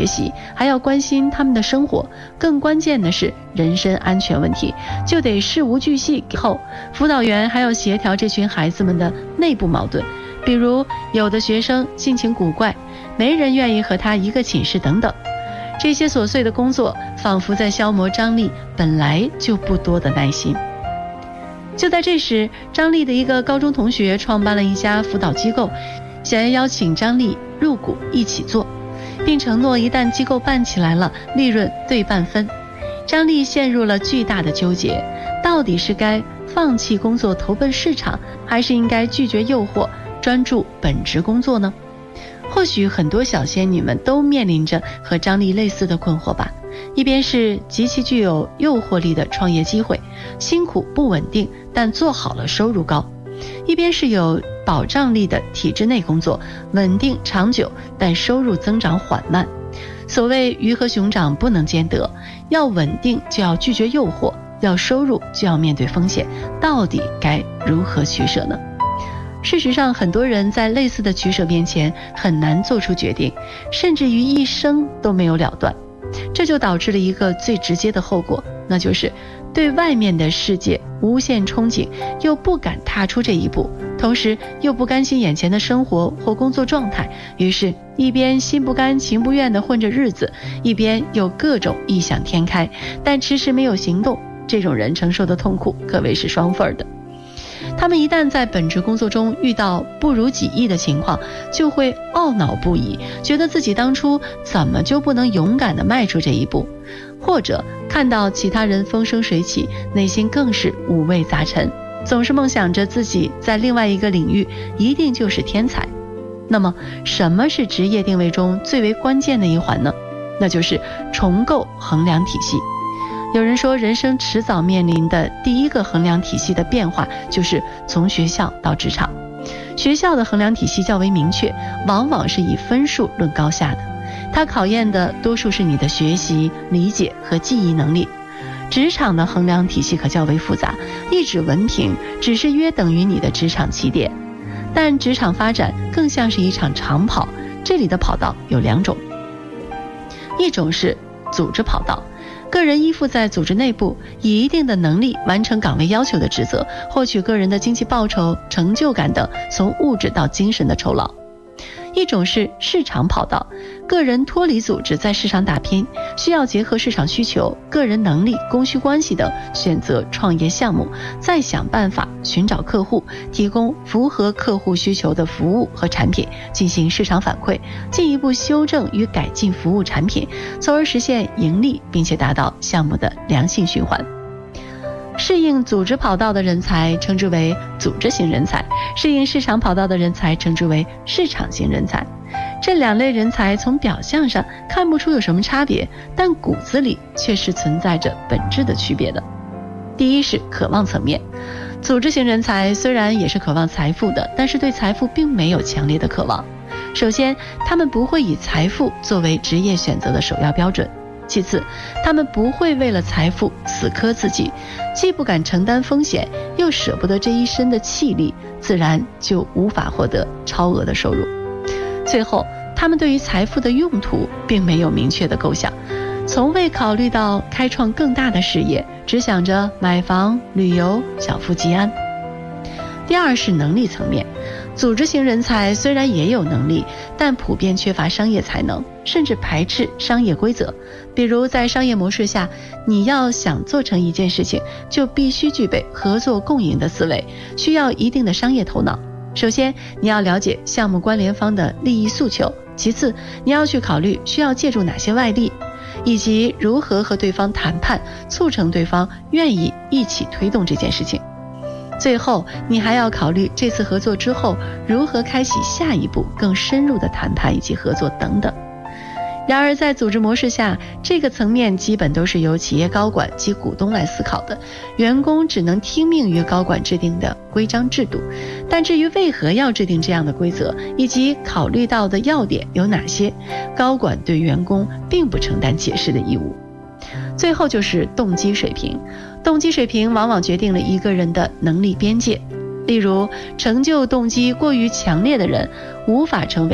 学习，还要关心他们的生活，更关键的是人身安全问题，就得事无巨细。后辅导员还要协调这群孩子们的内部矛盾，比如有的学生性情古怪，没人愿意和他一个寝室等等。这些琐碎的工作仿佛在消磨张丽本来就不多的耐心。就在这时，张丽的一个高中同学创办了一家辅导机构，想要邀请张丽入股一起做，并承诺一旦机构办起来了，利润对半分。张丽陷入了巨大的纠结，到底是该放弃工作投奔市场，还是应该拒绝诱惑，专注本职工作呢？或许很多小仙女们都面临着和张丽类似的困惑吧。一边是极其具有诱惑力的创业机会，辛苦不稳定，但做好了收入高；一边是有保障力的体制内工作，稳定长久，但收入增长缓慢。所谓鱼和熊掌不能兼得，要稳定就要拒绝诱惑，要收入就要面对风险，到底该如何取舍呢？事实上，很多人在类似的取舍面前很难做出决定，甚至于一生都没有了断。这就导致了一个最直接的后果，那就是对外面的世界无限憧憬，又不敢踏出这一步，同时又不甘心眼前的生活或工作状态，于是一边心不甘情不愿地混着日子，一边又各种异想天开，但迟迟没有行动。这种人承受的痛苦可谓是双份的。他们一旦在本职工作中遇到不如己意的情况，就会懊恼不已，觉得自己当初怎么就不能勇敢地迈出这一步，或者看到其他人风生水起，内心更是五味杂陈，总是梦想着自己在另外一个领域一定就是天才。那么什么是职业定位中最为关键的一环呢？那就是重构衡量体系。有人说，人生迟早面临的第一个衡量体系的变化，就是从学校到职场。学校的衡量体系较为明确，往往是以分数论高下的，它考验的多数是你的学习、理解和记忆能力。职场的衡量体系可较为复杂，一纸文凭只是约等于你的职场起点，但职场发展更像是一场长跑，这里的跑道有两种，一种是组织跑道，个人依附在组织内部，以一定的能力完成岗位要求的职责，获取个人的经济报酬、成就感等从物质到精神的酬劳。一种是市场跑道，个人脱离组织在市场打拼，需要结合市场需求、个人能力、供需关系等，选择创业项目，再想办法寻找客户，提供符合客户需求的服务和产品，进行市场反馈，进一步修正与改进服务产品，从而实现盈利，并且达到项目的良性循环。适应组织跑道的人才称之为组织型人才，适应市场跑道的人才称之为市场型人才。这两类人才从表象上看不出有什么差别，但骨子里却是存在着本质的区别的。第一是渴望层面，组织型人才虽然也是渴望财富的，但是对财富并没有强烈的渴望。首先，他们不会以财富作为职业选择的首要标准。其次，他们不会为了财富死磕自己，既不敢承担风险，又舍不得这一身的气力，自然就无法获得超额的收入。最后，他们对于财富的用途并没有明确的构想，从未考虑到开创更大的事业，只想着买房、旅游、小富即安。第二是能力层面，组织型人才虽然也有能力，但普遍缺乏商业才能，甚至排斥商业规则。比如在商业模式下，你要想做成一件事情，就必须具备合作共赢的思维，需要一定的商业头脑。首先，你要了解项目关联方的利益诉求，其次，你要去考虑需要借助哪些外力，以及如何和对方谈判，促成对方愿意一起推动这件事情。最后，你还要考虑这次合作之后如何开启下一步更深入的谈判以及合作等等。然而在组织模式下，这个层面基本都是由企业高管及股东来思考的，员工只能听命于高管制定的规章制度，但至于为何要制定这样的规则，以及考虑到的要点有哪些，高管对员工并不承担解释的义务。最后就是动机水平，动机水平往往决定了一个人的能力边界。例如，成就动机过于强烈的人，无法成为